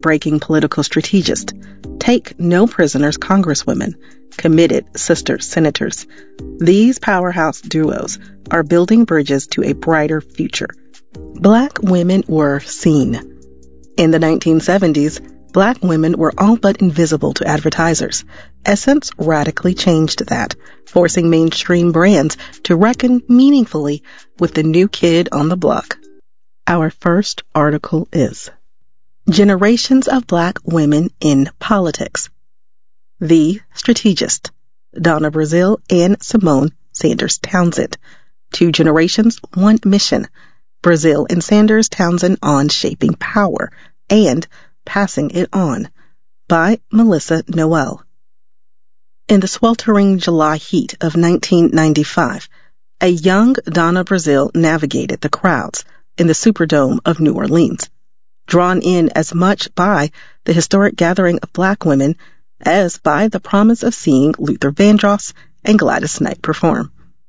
record-breaking political strategist, take no prisoners congresswomen, committed sister senators. These powerhouse duos are building bridges to a brighter future. Black women were seen. In the 1970s, Black women were all but invisible to advertisers. Essence radically changed that, forcing mainstream brands to reckon meaningfully with the new kid on the block. Our first article is Generations of Black Women in Politics. The Strategist, Donna Brazile and Symone Sanders Townsend. 2 generations, 1 mission. Brazile and Sanders Townsend on Shaping Power and Passing It On, by Melissa Noel. In the sweltering July heat of 1995, a young Donna Brazile navigated the crowds in the Superdome of New Orleans, drawn in as much by the historic gathering of Black women as by the promise of seeing Luther Vandross and Gladys Knight perform.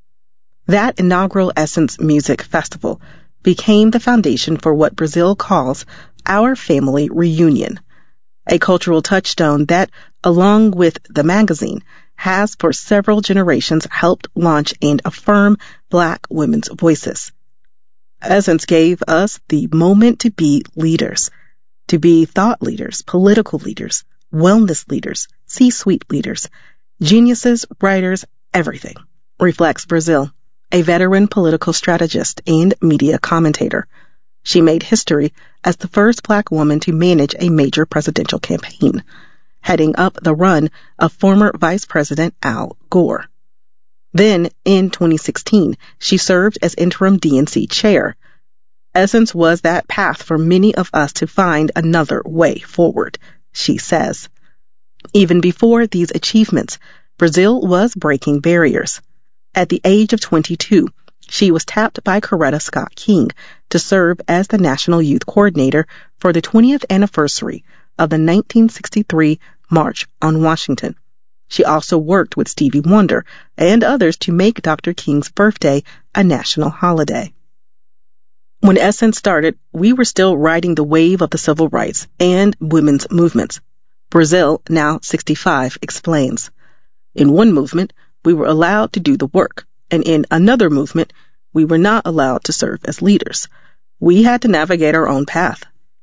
That inaugural Essence Music Festival became the foundation for what Brazile calls Our Family Reunion, a cultural touchstone that, along with the magazine, has for several generations helped launch and affirm Black women's voices. Essence gave us the moment to be leaders, to be thought leaders, political leaders, wellness leaders, C-suite leaders, geniuses, writers, everything, reflects Brazile, a veteran political strategist and media commentator. She made history as the first Black woman to manage a major presidential campaign, heading up the run of former Vice President Al Gore. Then, in 2016, she served as interim DNC chair. Essence was that path for many of us to find another way forward, she says. Even before these achievements, Brazile was breaking barriers. At the age of 22, she was tapped by Coretta Scott King to serve as the National Youth Coordinator for the 20th anniversary of the 1963 March on Washington. She also worked with Stevie Wonder and others to make Dr. King's birthday a national holiday. When Essence started, we were still riding the wave of the civil rights and women's movements. Brazile, now 65, explains. In one movement, we were allowed to do the work, and in another movement, we were not allowed to serve as leaders. We had to navigate our own path.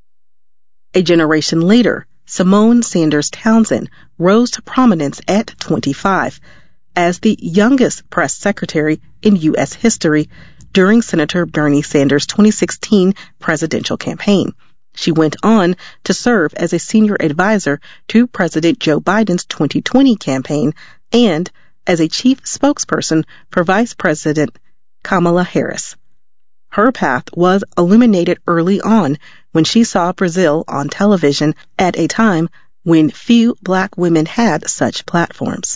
A generation later, Symone Sanders Townsend rose to prominence at 25 as the youngest press secretary in U.S. history during Senator Bernie Sanders' 2016 presidential campaign. She went on to serve as a senior advisor to President Joe Biden's 2020 campaign and as a chief spokesperson for Vice President Kamala Harris. Her path was illuminated early on when she saw Brazile on television at a time when few Black women had such platforms.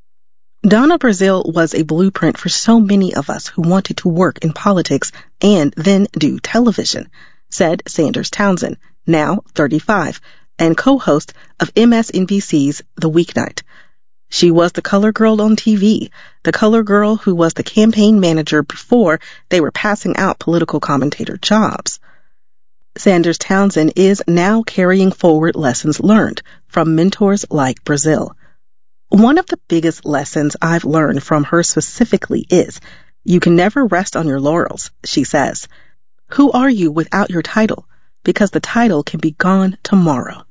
Donna Brazile was a blueprint for so many of us who wanted to work in politics and then do television, said Sanders Townsend, now 35, and co-host of MSNBC's The Weeknight. She was the color girl on TV, the color girl who was the campaign manager before they were passing out political commentator jobs. Sanders Townsend is now carrying forward lessons learned from mentors like Brazile. One of the biggest lessons I've learned from her specifically is, you can never rest on your laurels, she says. Who are you without your title? Because the title can be gone tomorrow.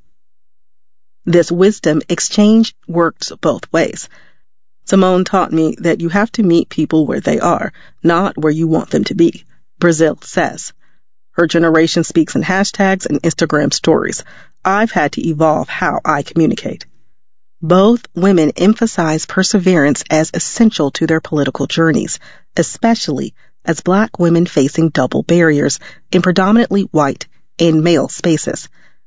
This wisdom exchange works both ways. Symone taught me that you have to meet people where they are, not where you want them to be, Brazile says. Her generation speaks in hashtags and Instagram stories. I've had to evolve how I communicate. Both women emphasize perseverance as essential to their political journeys, especially as Black women facing double barriers in predominantly white and male spaces.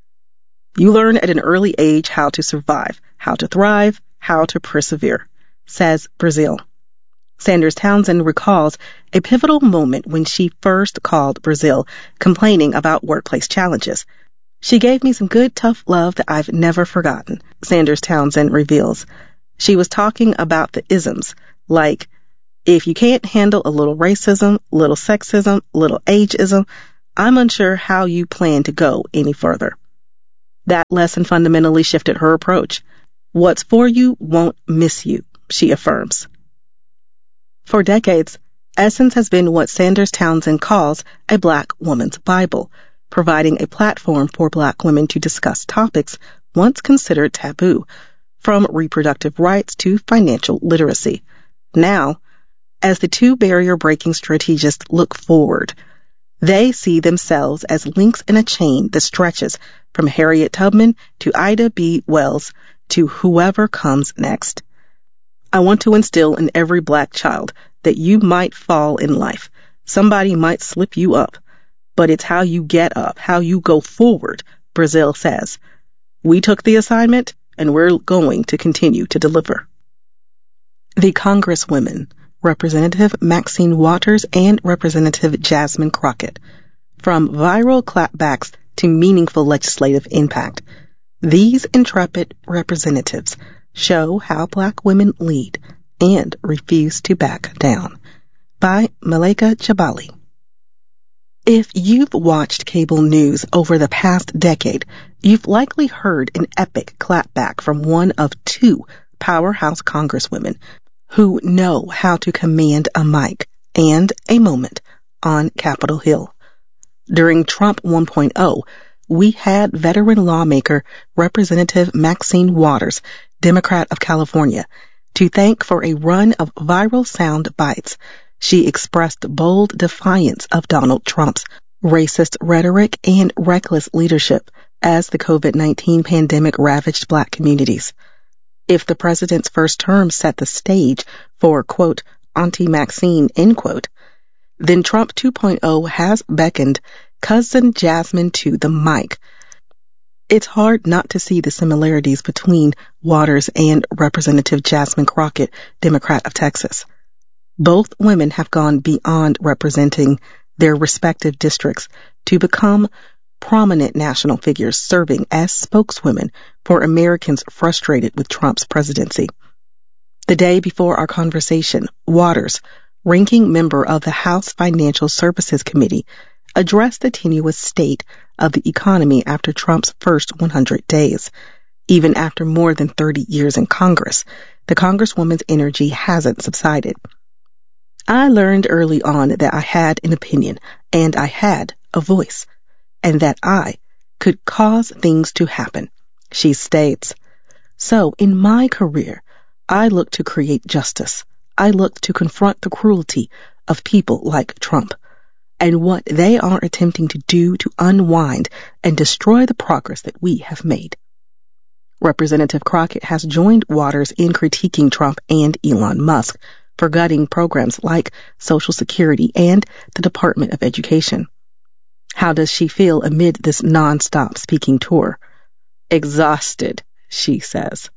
You learn at an early age how to survive, how to thrive, how to persevere, says Brazile. Sanders Townsend recalls a pivotal moment when she first called Brazile, complaining about workplace challenges. She gave me some good, tough love that I've never forgotten, Sanders Townsend reveals. She was talking about the isms, like, if you can't handle a little racism, little sexism, little ageism, I'm unsure how you plan to go any further. That lesson fundamentally shifted her approach. What's for you won't miss you, she affirms. For decades, Essence has been what Sanders Townsend calls a Black woman's Bible, providing a platform for Black women to discuss topics once considered taboo, from reproductive rights to financial literacy. Now, as the two barrier-breaking strategists look forward, they see themselves as links in a chain that stretches from Harriet Tubman to Ida B. Wells to whoever comes next. I want to instill in every Black child that you might fall in life. Somebody might slip you up, but it's how you get up, how you go forward, Brazile says. We took the assignment, and we're going to continue to deliver. The Congresswomen, Representative Maxine Waters and Representative Jasmine Crockett. From viral clapbacks to meaningful legislative impact, these intrepid representatives show how Black women lead and refuse to back down. By Malika Jabali. If you've watched cable news over the past decade, you've likely heard an epic clapback from one of two powerhouse congresswomen who know how to command a mic and a moment on Capitol Hill. During Trump 1.0, we had veteran lawmaker Representative Maxine Waters, Democrat of California, to thank for a run of viral sound bites. She expressed bold defiance of Donald Trump's racist rhetoric and reckless leadership as the COVID-19 pandemic ravaged Black communities. If the president's first term set the stage for, quote, Auntie Maxine, end quote, then Trump 2.0 has beckoned Cousin Jasmine to the mic. It's hard not to see the similarities between Waters and Representative Jasmine Crockett, Democrat of Texas. Both women have gone beyond representing their respective districts to become prominent national figures serving as spokeswomen for Americans frustrated with Trump's presidency. The day before our conversation, Waters, ranking member of the House Financial Services Committee, addressed the tenuous state of the economy after Trump's first 100 days. Even after more than 30 years in Congress, the Congresswoman's energy hasn't subsided. I learned early on that I had an opinion and I had a voice, and that I could cause things to happen, she states. So, in my career, I look to create justice. I look to confront the cruelty of people like Trump and what they are attempting to do to unwind and destroy the progress that we have made. Representative Crockett has joined Waters in critiquing Trump and Elon Musk for gutting programs like Social Security and the Department of Education. How does she feel amid this non-stop speaking tour? Exhausted, she says.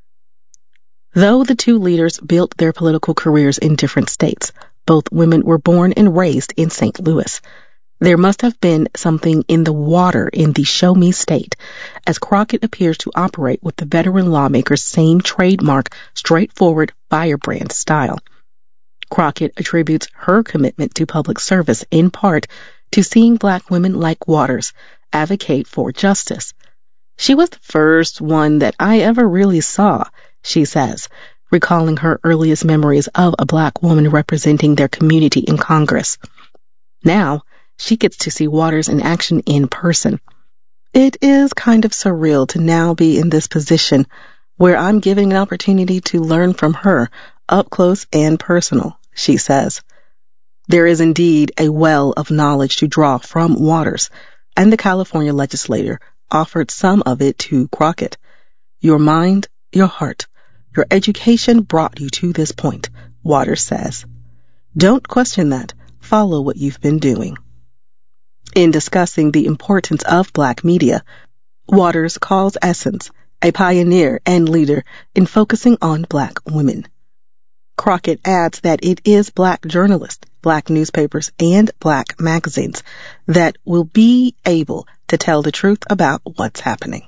Though the two leaders built their political careers in different states, both women were born and raised in St. Louis. There must have been something in the water in the show me state, as Crockett appears to operate with the veteran lawmaker's same trademark, straightforward firebrand style. Crockett attributes her commitment to public service in part to seeing Black women like Waters advocate for justice. She was the first one that I ever really saw, she says, recalling her earliest memories of a Black woman representing their community in Congress. Now, she gets to see Waters in action in person. It is kind of surreal to now be in this position where I'm given an opportunity to learn from her up close and personal, she says. There is indeed a well of knowledge to draw from Waters, and the California legislator offered some of it to Crockett. Your mind, your heart, your education brought you to this point, Waters says. Don't question that. Follow what you've been doing. In discussing the importance of Black media, Waters calls Essence a pioneer and leader in focusing on Black women. Crockett adds that it is Black journalists, Black newspapers, and Black magazines that will be able to tell the truth about what's happening.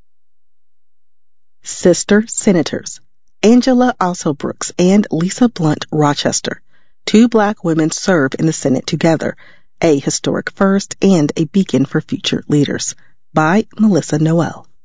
Sister Senators Angela Alsobrooks and Lisa Blunt Rochester. Two Black women serve in the Senate together, a historic first and a beacon for future leaders. By Melissa Noel.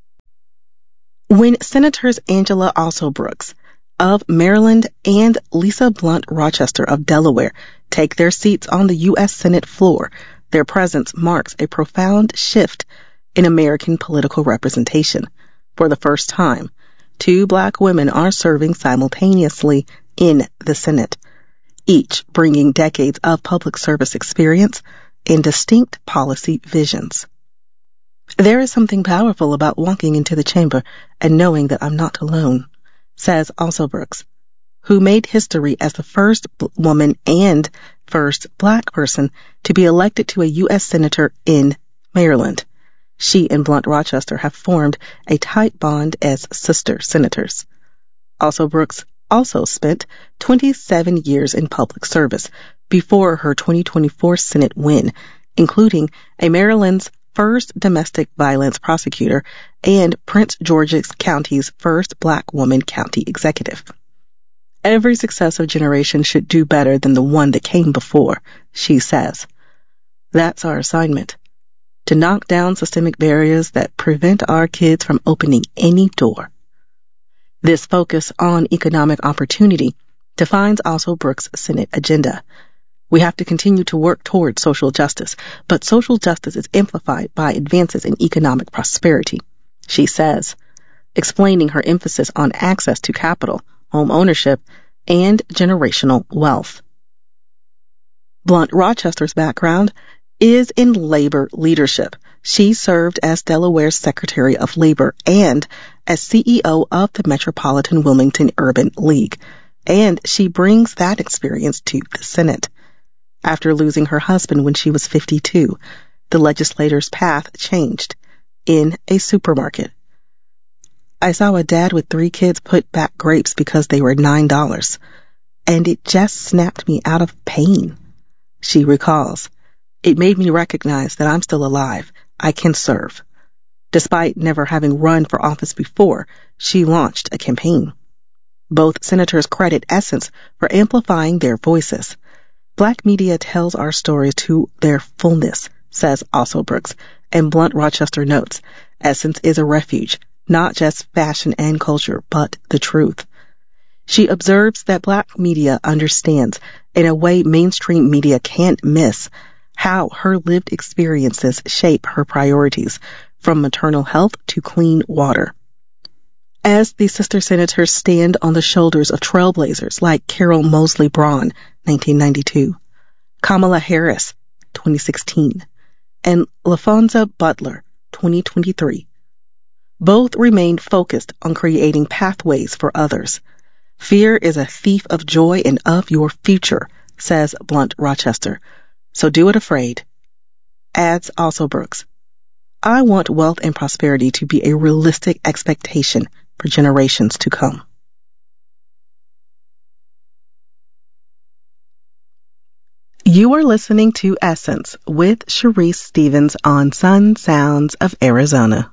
When Senators Angela Alsobrooks of Maryland and Lisa Blunt Rochester of Delaware take their seats on the U.S. Senate floor, their presence marks a profound shift in American political representation. For the first time, two Black women are serving simultaneously in the Senate, each bringing decades of public service experience and distinct policy visions. There is something powerful about walking into the chamber and knowing that I'm not alone, says Alsobrooks, who made history as the first woman and first Black person to be elected to a U.S. Senator in Maryland. She and Blunt Rochester have formed a tight bond as sister senators. Alsobrooks also spent 27 years in public service before her 2024 Senate win, including a Maryland's first domestic violence prosecutor and Prince George's County's first Black woman county executive. Every successive generation should do better than the one that came before, she says. That's our assignment, to knock down systemic barriers that prevent our kids from opening any door. This focus on economic opportunity defines Alsobrooks' Senate agenda. We have to continue to work towards social justice, but social justice is amplified by advances in economic prosperity, she says, explaining her emphasis on access to capital, home ownership, and generational wealth. Blunt Rochester's background is in labor leadership. She served as Delaware's Secretary of Labor and as CEO of the Metropolitan Wilmington Urban League, and she brings that experience to the Senate. After losing her husband when she was 52, the legislator's path changed in a supermarket. I saw a dad with 3 kids put back grapes because they were $9, and it just snapped me out of pain, she recalls. It made me recognize that I'm still alive. I can serve. Despite never having run for office before, she launched a campaign. Both senators credit Essence for amplifying their voices. Black media tells our stories to their fullness, says Alsobrooks, and Blunt Rochester notes, Essence is a refuge, not just fashion and culture, but the truth. She observes that Black media understands, in a way mainstream media can't miss, how her lived experiences shape her priorities, from maternal health to clean water. As the sister senators stand on the shoulders of trailblazers like Carol Moseley Braun, 1992, Kamala Harris, 2016, and LaFonza Butler, 2023, both remain focused on creating pathways for others. Fear is a thief of joy and of your future, says Blunt Rochester. So do it afraid. Adds Alsobrooks. I want wealth and prosperity to be a realistic expectation for generations to come. You are listening to Essence with Sharice Stevens on Sun Sounds of Arizona.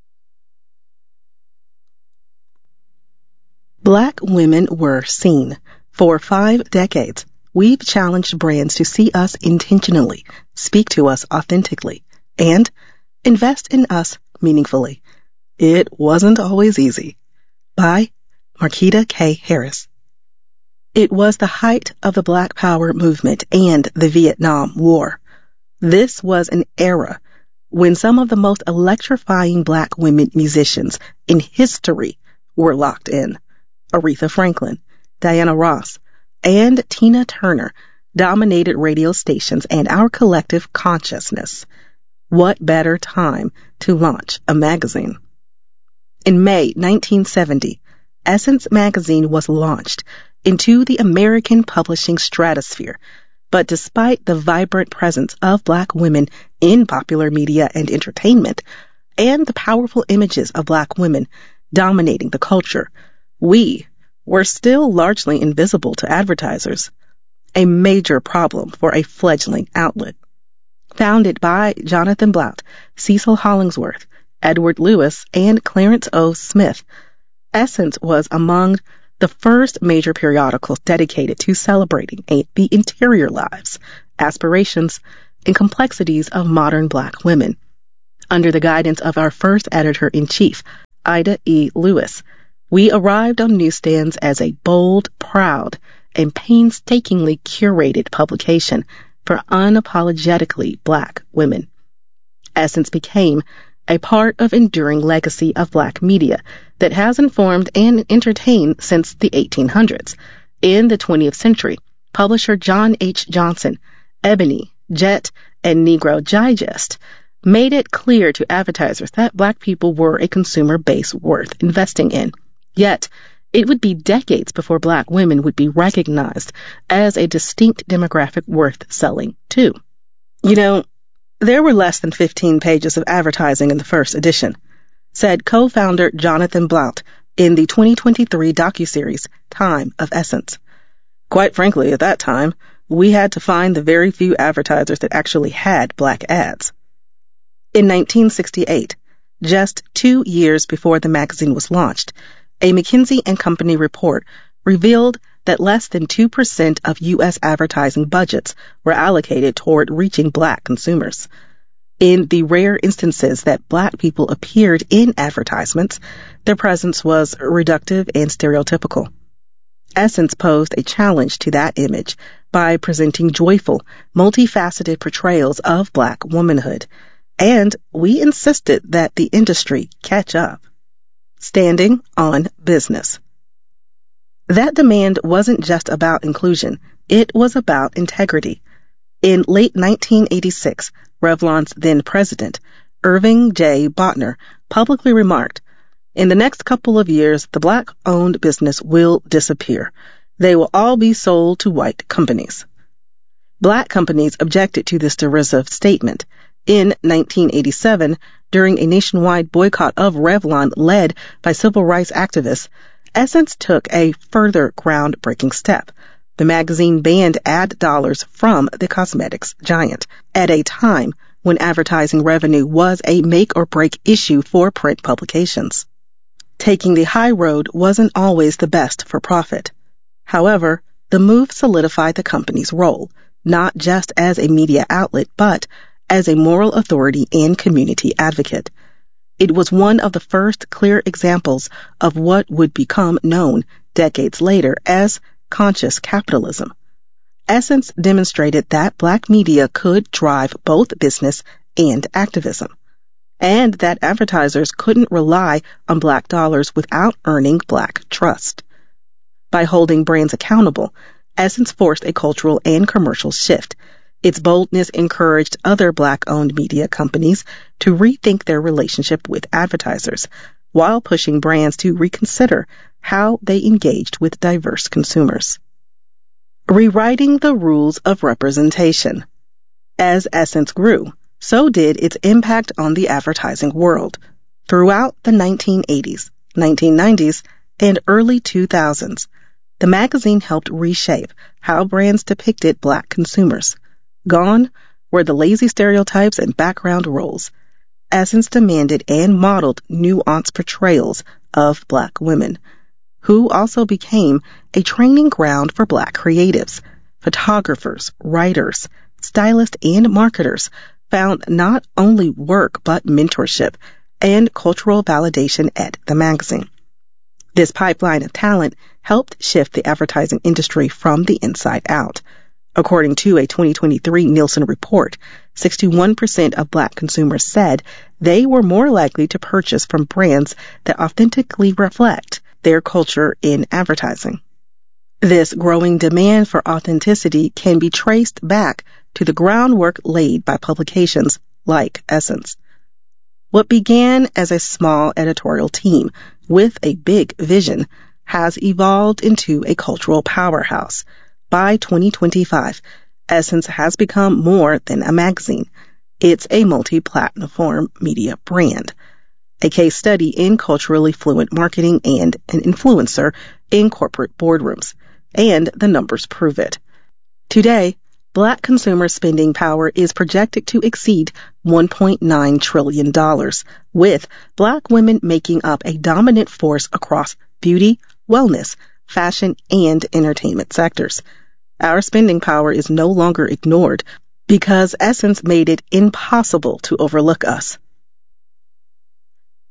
Black women were seen. For 5 decades, we've challenged brands to see us intentionally, speak to us authentically, and invest in us meaningfully. It wasn't always easy. By Marquita K. Harris. It was the height of the Black Power movement and the Vietnam War. This was an era when some of the most electrifying Black women musicians in history were locked in. Aretha Franklin, Diana Ross, and Tina Turner dominated radio stations and our collective consciousness. What better time to launch a magazine? In May 1970, Essence magazine was launched into the American publishing stratosphere, but despite the vibrant presence of Black women in popular media and entertainment, and the powerful images of Black women dominating the culture, we were still largely invisible to advertisers, a major problem for a fledgling outlet. Founded by Jonathan Blount, Cecil Hollingsworth, Edward Lewis, and Clarence O. Smith, Essence was among the first major periodicals dedicated to celebrating the interior lives, aspirations, and complexities of modern Black women. Under the guidance of our first editor-in-chief, Ida E. Lewis, we arrived on newsstands as a bold, proud, and painstakingly curated publication for unapologetically Black women. Essence became a part of enduring legacy of Black media that has informed and entertained since the 1800s. In the 20th century, publisher John H. Johnson, Ebony, Jet, and Negro Digest made it clear to advertisers that Black people were a consumer base worth investing in. Yet, it would be decades before Black women would be recognized as a distinct demographic worth selling to. You know, there were less than 15 pages of advertising in the first edition, said co-founder Jonathan Blount in the 2023 docuseries Time of Essence. Quite frankly, at that time, we had to find the very few advertisers that actually had Black ads. In 1968, just 2 years before the magazine was launched, a McKinsey & Company report revealed that less than 2% of U.S. advertising budgets were allocated toward reaching Black consumers. In the rare instances that Black people appeared in advertisements, their presence was reductive and stereotypical. Essence posed a challenge to that image by presenting joyful, multifaceted portrayals of Black womanhood, and we insisted that the industry catch up. Standing on business. That demand wasn't just about inclusion, it was about integrity. In late 1986, Revlon's then president, Irving J. Botner, publicly remarked, "In the next couple of years, the Black-owned business will disappear. They will all be sold to white companies." Black companies objected to this derisive statement. In 1987, during a nationwide boycott of Revlon led by civil rights activists, Essence took a further groundbreaking step. The magazine banned ad dollars from the cosmetics giant at a time when advertising revenue was a make-or-break issue for print publications. Taking the high road wasn't always the best for profit. However, the move solidified the company's role, not just as a media outlet, but as a moral authority and community advocate. It was one of the first clear examples of what would become known decades later as conscious capitalism. Essence demonstrated that Black media could drive both business and activism, and that advertisers couldn't rely on Black dollars without earning Black trust. By holding brands accountable, Essence forced a cultural and commercial shift. Its boldness encouraged other Black-owned media companies to rethink their relationship with advertisers, while pushing brands to reconsider how they engaged with diverse consumers. Rewriting the rules of representation. As Essence grew, so did its impact on the advertising world. Throughout the 1980s, 1990s, and early 2000s, the magazine helped reshape how brands depicted Black consumers. Gone were the lazy stereotypes and background roles. Essence demanded and modeled nuanced portrayals of Black women, who also became a training ground for Black creatives. Photographers, writers, stylists, and marketers found not only work but mentorship and cultural validation at the magazine. This pipeline of talent helped shift the advertising industry from the inside out. According to a 2023 Nielsen report, 61% of Black consumers said they were more likely to purchase from brands that authentically reflect their culture in advertising. This growing demand for authenticity can be traced back to the groundwork laid by publications like Essence. What began as a small editorial team with a big vision has evolved into a cultural powerhouse. By 2025, Essence has become more than a magazine. It's a multi-platform media brand, a case study in culturally fluent marketing and an influencer in corporate boardrooms, and the numbers prove it. Today, Black consumer spending power is projected to exceed $1.9 trillion, with Black women making up a dominant force across beauty, wellness, fashion, and entertainment sectors. Our spending power is no longer ignored because Essence made it impossible to overlook us.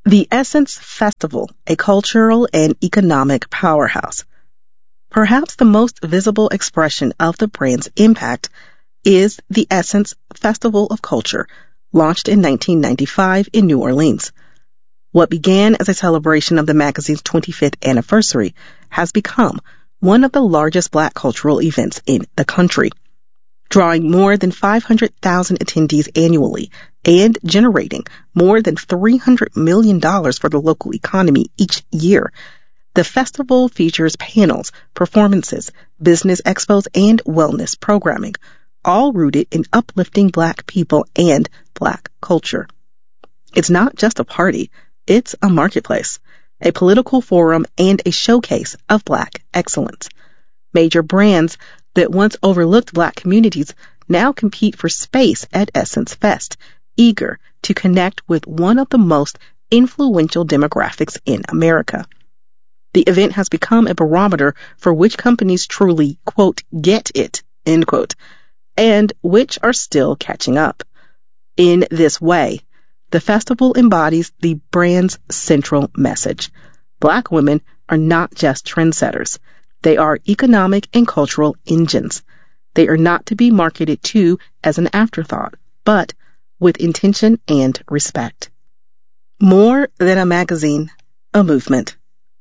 The Essence Festival, a cultural and economic powerhouse. Perhaps the most visible expression of the brand's impact is the Essence Festival of Culture, launched in 1995 in New Orleans. What began as a celebration of the magazine's 25th anniversary has become one of the largest Black cultural events in the country, drawing more than 500,000 attendees annually and generating more than $300 million for the local economy each year. The festival features panels, performances, business expos, and wellness programming, all rooted in uplifting Black people and Black culture. It's not just a party, it's a marketplace, a political forum, and a showcase of Black excellence. Major brands that once overlooked Black communities now compete for space at Essence Fest, eager to connect with one of the most influential demographics in America. The event has become a barometer for which companies truly, quote, get it, end quote, and which are still catching up. In this way, the festival embodies the brand's central message. Black women are not just trendsetters. They are economic and cultural engines. They are not to be marketed to as an afterthought, but with intention and respect. More than a magazine, a movement.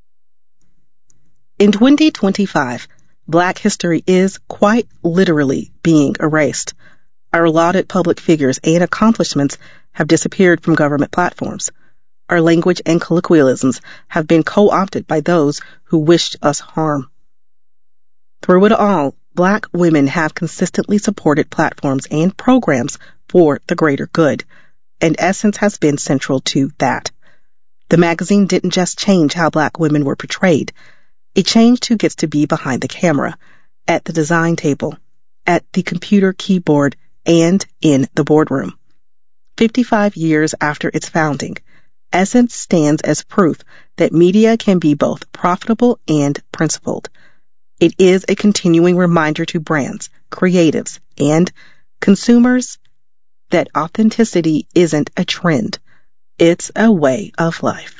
In 2025, Black history is quite literally being erased. Our lauded public figures and accomplishments have disappeared from government platforms. Our language and colloquialisms have been co-opted by those who wished us harm. Through it all, Black women have consistently supported platforms and programs for the greater good, and Essence has been central to that. The magazine didn't just change how Black women were portrayed. It changed who gets to be behind the camera, at the design table, at the computer keyboard, and in the boardroom. 55 years after its founding, Essence stands as proof that media can be both profitable and principled. It is a continuing reminder to brands, creatives, and consumers that authenticity isn't a trend. It's a way of life.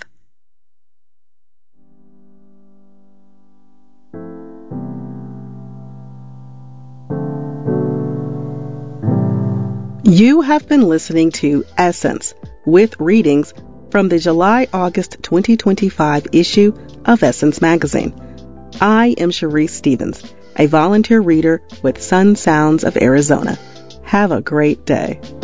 You have been listening to Essence with readings from the July-August 2025 issue of Essence Magazine. I am Sharice Stevens, a volunteer reader with Sun Sounds of Arizona. Have a great day.